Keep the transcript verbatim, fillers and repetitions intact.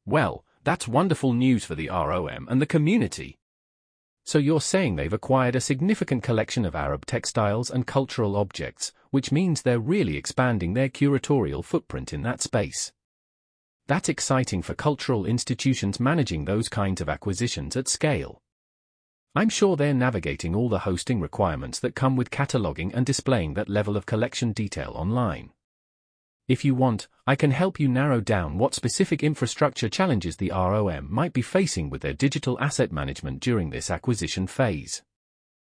Well, that's wonderful news for the R O M and the community. So you're saying they've acquired a significant collection of Arab textiles and cultural objects, which means they're really expanding their curatorial footprint in that space. That's exciting for cultural institutions managing those kinds of acquisitions at scale. I'm sure they're navigating all the hosting requirements that come with cataloging and displaying that level of collection detail online. If you want, I can help you narrow down what specific infrastructure challenges the R O M might be facing with their digital asset management during this acquisition phase.